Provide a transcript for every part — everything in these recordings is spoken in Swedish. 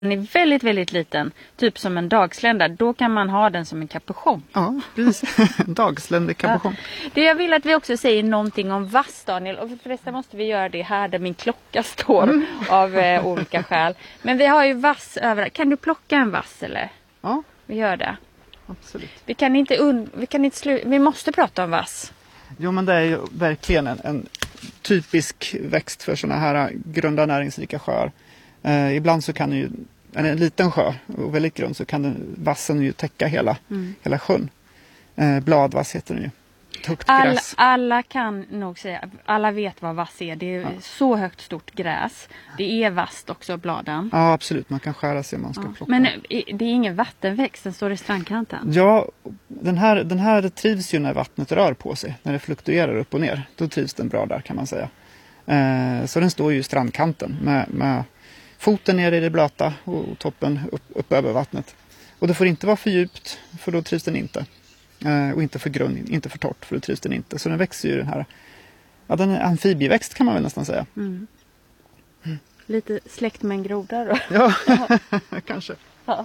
Den är väldigt, väldigt liten. Typ som en dagslända. Då kan man ha den som en kapuschong. Ja, precis. En dagsländig kapuschong. Ja. Det jag vill att vi också säger någonting om vass, Daniel. Och förresten måste vi göra det här där min klocka står av olika skäl. Men vi har ju vass överallt. Kan du plocka en vass eller? Ja. Vi gör det. Absolut. Vi måste prata om vass. Jo, men det är ju verkligen en typisk växt för sådana här grunda näringsrika sjöar. Ibland så kan ju en liten sjö och väldigt grund så kan vassen ju täcka hela sjön. Bladvass heter den ju. Högt gräs. Alla kan nog säga, alla vet vad vass är. Det är så högt stort gräs. Det är vast också, bladen. Ja, absolut. Man kan skära sig om man ska plocka. Men det är ingen vattenväxt, den står i strandkanten. Ja, den här trivs ju när vattnet rör på sig. När det fluktuerar upp och ner. Då trivs den bra där kan man säga. Så den står ju i strandkanten med foten ner i det blöta och toppen upp över vattnet. Och det får inte vara för djupt, för då trivs den inte. Och inte för grund, inte för torrt, för då trivs den inte. Så den växer ju den här. Ja, den är amfibieväxt kan man väl nästan säga. Lite släkt med en groda då. Ja, kanske. Ja.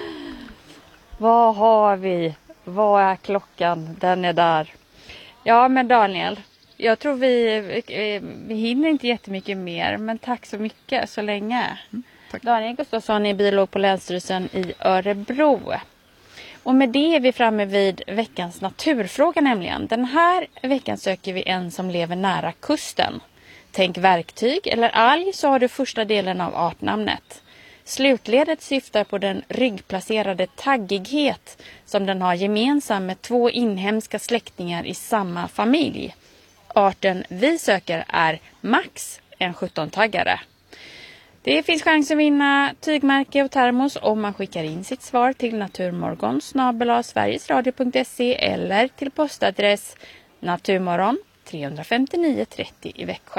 Vad har vi? Vad är klockan? Den är där. Ja, men Daniel, jag tror vi hinner inte jättemycket mer. Men tack så mycket så länge. Tack. Daniel Gustafsson är biolog på Länsstyrelsen i Örebro. Och med det är vi framme vid veckans naturfråga nämligen. Den här veckan söker vi en som lever nära kusten. Tänk verktyg eller alg, så har du första delen av artnamnet. Slutledet syftar på den ryggplacerade taggighet som den har gemensam med 2 inhemska släktingar i samma familj. Arten vi söker är max en 17-taggare. Det finns chans att vinna tygmärke och termos om man skickar in sitt svar till naturmorgon@sverigesradio.se eller till postadress Naturmorgon 359 30 i Växjö.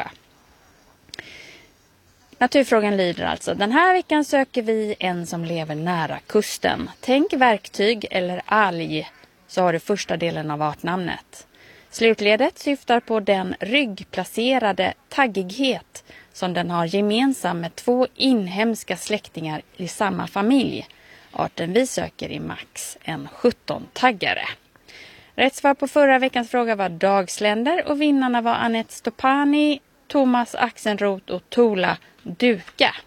Naturfrågan lyder alltså: den här veckan söker vi en som lever nära kusten. Tänk verktyg eller alg, så har du första delen av artnamnet. Slutledet syftar på den ryggplacerade taggighet som den har gemensam med 2 inhemska släktingar i samma familj. Arten vi söker är max en 17-taggare. Rätt svar på förra veckans fråga var dagsländer och vinnarna var Anette Stopani, Thomas Axenroth och Tola Duka.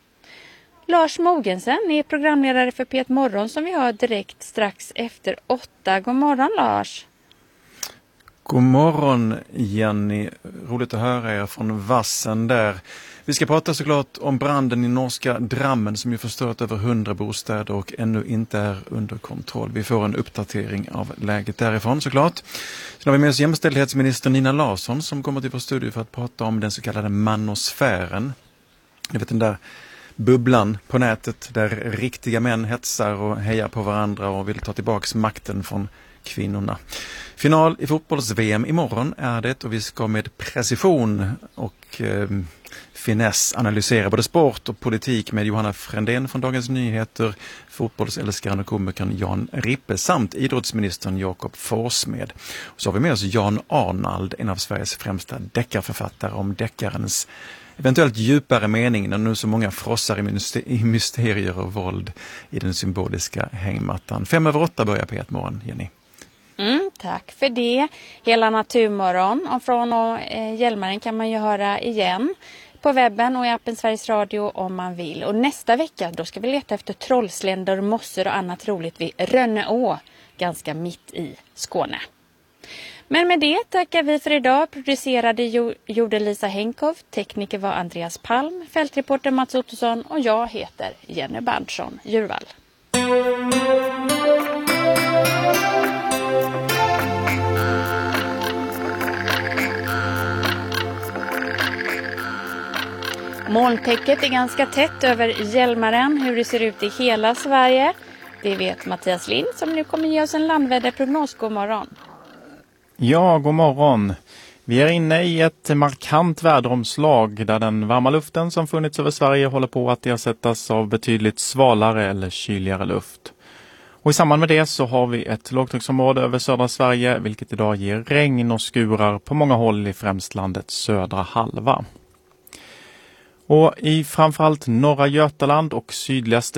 Lars Mogensen är programledare för P1 Morgon som vi har direkt strax efter 8. God morgon Lars! God morgon Jenny, roligt att höra er från vassen där. Vi ska prata såklart om branden i norska Drammen som ju förstört över 100 bostäder och ännu inte är under kontroll. Vi får en uppdatering av läget därifrån såklart. Sen har vi med oss jämställdhetsminister Nina Larsson som kommer till vår studio för att prata om den så kallade manosfären. Jag vet den där bubblan på nätet där riktiga män hetsar och hejar på varandra och vill ta tillbaks makten från kvinnorna. Final i fotbolls-VM imorgon är det och vi ska med precision och finess analysera både sport och politik med Johanna Frändén från Dagens Nyheter, fotbollsälskaren och komikern Jan Rippe samt idrottsministern Jakob Forssmed. Och så har vi med oss Jan Arnald, en av Sveriges främsta deckarförfattare, om deckarens eventuellt djupare mening när nu så många frossar i mysterier och våld i den symboliska hängmattan. 7:05 börjar P1 Morgon, Jenny. Tack för det. Hela Naturmorgon och från Hjälmaren kan man ju höra igen på webben och i appen Sveriges Radio om man vill. Och nästa vecka då ska vi leta efter trollsländor, mossor och annat roligt vid Rönneå, ganska mitt i Skåne. Men med det tackar vi för idag. Producerade gjorde Lisa Henkoff, tekniker var Andreas Palm, fältreporter Mats Ottosson och jag heter Jenny Bandsson Djurvall. Molntäcket är ganska tätt över Hjälmaren. Hur det ser ut i hela Sverige, det vet Mattias Lind som nu kommer ge oss en landväderprognos. God morgon. Ja, god morgon. Vi är inne i ett markant väderomslag där den varma luften som funnits över Sverige håller på att ersättas av betydligt svalare eller kyligare luft. Och i samband med det så har vi ett lågtrycksområde över södra Sverige vilket idag ger regn och skurar på många håll i främst landets södra halva. Och i framförallt norra Götaland och sydligaste